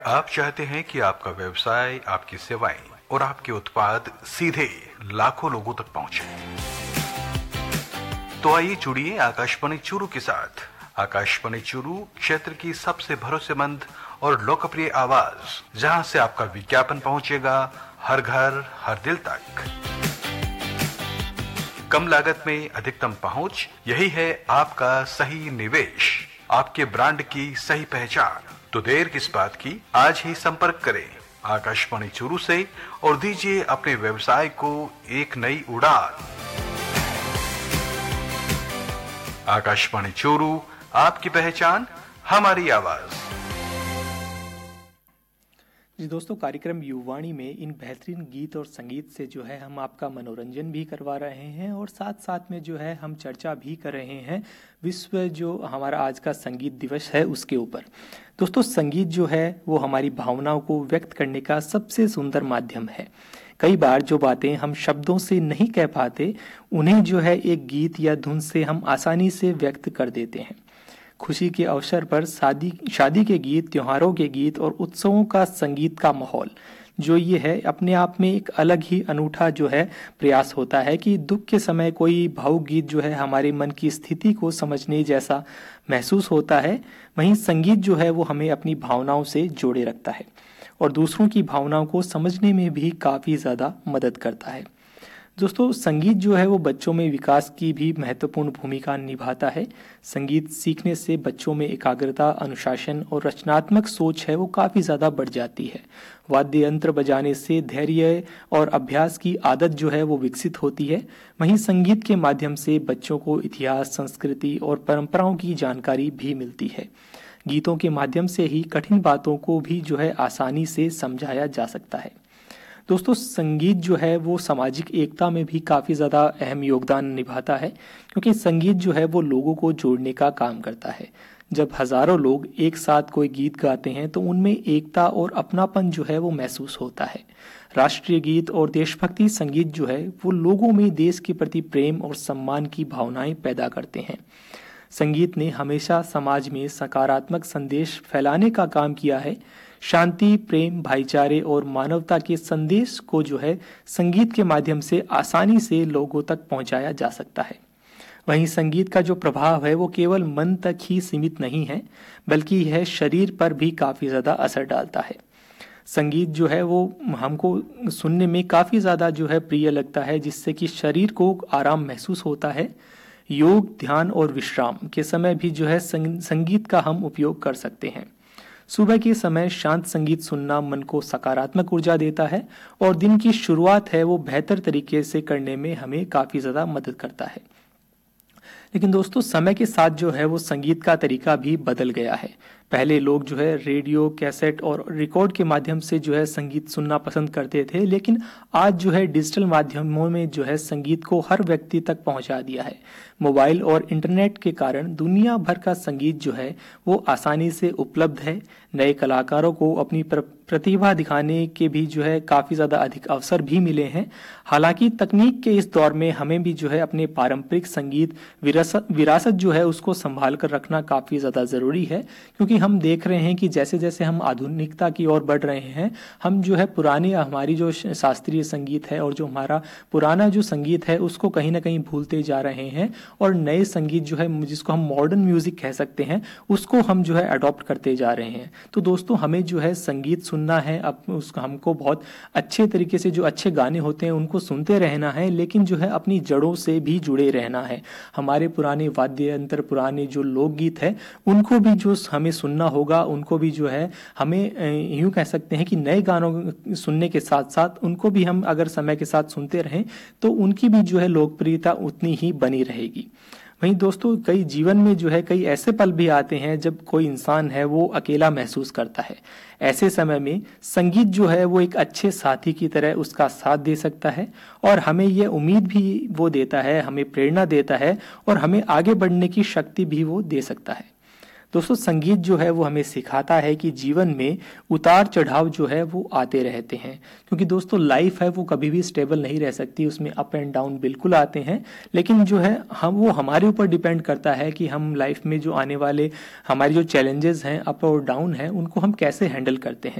आप चाहते हैं कि आपका व्यवसाय, आपकी सेवाएं और आपके उत्पाद सीधे लाखों लोगों तक पहुंचे, तो आइए जुड़िए आकाशवाणी चूरू के साथ। आकाशवाणी चूरू क्षेत्र की सबसे भरोसेमंद और लोकप्रिय आवाज, जहां से आपका विज्ञापन पहुंचेगा हर घर हर दिल तक। कम लागत में अधिकतम पहुंच, यही है आपका सही निवेश, आपके ब्रांड की सही पहचान। तो देर किस बात की, आज ही संपर्क करें आकाशवाणी चूरू से और दीजिए अपने व्यवसाय को एक नई उड़ान। आकाशवाणी चूरू, आपकी पहचान हमारी आवाज। जी दोस्तों, कार्यक्रम युवाणी में इन बेहतरीन गीत और संगीत से जो है हम आपका मनोरंजन भी करवा रहे हैं और साथ साथ में जो है हम चर्चा भी कर रहे हैं विश्व जो हमारा आज का संगीत दिवस है उसके ऊपर। दोस्तों, संगीत जो है वो हमारी भावनाओं को व्यक्त करने का सबसे सुंदर माध्यम है। कई बार जो बातें हम शब्दों से नहीं कह पाते, उन्हें जो है एक गीत या धुन से हम आसानी से व्यक्त कर देते हैं। खुशी के अवसर पर शादी के गीत, त्योहारों के गीत और उत्सवों का संगीत का माहौल जो ये है अपने आप में एक अलग ही अनूठा जो है प्रयास होता है कि दुख के समय कोई भावुक गीत जो है हमारे मन की स्थिति को समझने जैसा महसूस होता है। वहीं संगीत जो है वो हमें अपनी भावनाओं से जोड़े रखता है और दूसरों की भावनाओं को समझने में भी काफ़ी ज़्यादा मदद करता है। दोस्तों, संगीत जो है वो बच्चों में विकास की भी महत्वपूर्ण भूमिका निभाता है। संगीत सीखने से बच्चों में एकाग्रता, अनुशासन और रचनात्मक सोच है वो काफ़ी ज़्यादा बढ़ जाती है। वाद्य यंत्र बजाने से धैर्य और अभ्यास की आदत जो है वो विकसित होती है। वहीं संगीत के माध्यम से बच्चों को इतिहास, संस्कृति और परंपराओं की जानकारी भी मिलती है। गीतों के माध्यम से ही कठिन बातों को भी जो है आसानी से समझाया जा सकता है। दोस्तों, संगीत जो है वो सामाजिक एकता में भी काफ़ी ज़्यादा अहम योगदान निभाता है, क्योंकि संगीत जो है वो लोगों को जोड़ने का काम करता है। जब हजारों लोग एक साथ कोई गीत गाते हैं तो उनमें एकता और अपनापन जो है वो महसूस होता है। राष्ट्रीय गीत और देशभक्ति संगीत जो है वो लोगों में देश के प्रति प्रेम और सम्मान की भावनाएं पैदा करते हैं। संगीत ने हमेशा समाज में सकारात्मक संदेश फैलाने का काम किया है। शांति, प्रेम, भाईचारे और मानवता के संदेश को जो है संगीत के माध्यम से आसानी से लोगों तक पहुंचाया जा सकता है। वहीं संगीत का जो प्रभाव है वो केवल मन तक ही सीमित नहीं है, बल्कि यह शरीर पर भी काफ़ी ज़्यादा असर डालता है। संगीत जो है वो हमको सुनने में काफ़ी ज़्यादा जो है प्रिय लगता है, जिससे कि शरीर को आराम महसूस होता है। योग, ध्यान और विश्राम के समय भी जो है संगीत का हम उपयोग कर सकते हैं। सुबह के समय शांत संगीत सुनना मन को सकारात्मक ऊर्जा देता है और दिन की शुरुआत है वो बेहतर तरीके से करने में हमें काफ़ी ज़्यादा मदद करता है। लेकिन दोस्तों, समय के साथ जो है वो संगीत का तरीका भी बदल गया है। पहले लोग जो है रेडियो, कैसेट और रिकॉर्ड के माध्यम से जो है संगीत सुनना पसंद करते थे, लेकिन आज जो है डिजिटल माध्यमों में जो है संगीत को हर व्यक्ति तक पहुंचा दिया है। मोबाइल और इंटरनेट के कारण दुनिया भर का संगीत जो है वो आसानी से उपलब्ध है। नए कलाकारों को अपनी प्रतिभा दिखाने के भी जो है काफ़ी ज़्यादा अधिक अवसर भी मिले हैं। हालांकि तकनीक के इस दौर में हमें भी जो है अपने पारंपरिक संगीत विरासत जो है उसको संभाल कर रखना काफ़ी ज़्यादा ज़रूरी है, क्योंकि हम देख रहे हैं कि जैसे जैसे हम आधुनिकता की ओर बढ़ रहे हैं, हम जो है पुरानी हमारी जो शास्त्रीय संगीत है और जो हमारा पुराना जो संगीत है उसको कहीं ना कहीं भूलते जा रहे हैं और नए संगीत जो है जिसको हम मॉडर्न म्यूजिक कह सकते हैं उसको हम जो है अडॉप्ट करते जा रहे हैं। तो दोस्तों, हमें जो है संगीत सुनना है, अब उसको हमको बहुत अच्छे तरीके से जो अच्छे गाने होते हैं उनको सुनते रहना है, लेकिन जो है अपनी जड़ों से भी जुड़े रहना है। हमारे पुराने वाद्य यंत्र, पुराने जो लोकगीत है उनको भी जो हमें सुनना होगा, उनको भी जो है हमें यूं कह सकते हैं कि नए गानों सुनने के साथ साथ उनको भी हम अगर समय के साथ सुनते रहें तो उनकी भी जो है लोकप्रियता उतनी ही बनी रहेगी। वहीं दोस्तों, कई जीवन में जो है कई ऐसे पल भी आते हैं जब कोई इंसान है वो अकेला महसूस करता है। ऐसे समय में संगीत जो है वो एक अच्छे साथी की तरह उसका साथ दे सकता है और हमें ये उम्मीद भी वो देता है, हमें प्रेरणा देता है और हमें आगे बढ़ने की शक्ति भी वो दे सकता है। दोस्तों संगीत जो है वो हमें सिखाता है कि जीवन में उतार चढ़ाव जो है वो आते रहते हैं, क्योंकि दोस्तों लाइफ है वो कभी भी स्टेबल नहीं रह सकती, उसमें अप एंड डाउन बिल्कुल आते हैं। लेकिन जो है हम वो हमारे ऊपर डिपेंड करता है कि हम लाइफ में जो आने वाले हमारे जो चैलेंजेस हैं अप और डाउन हैं उनको हम कैसे हैंडल करते हैं।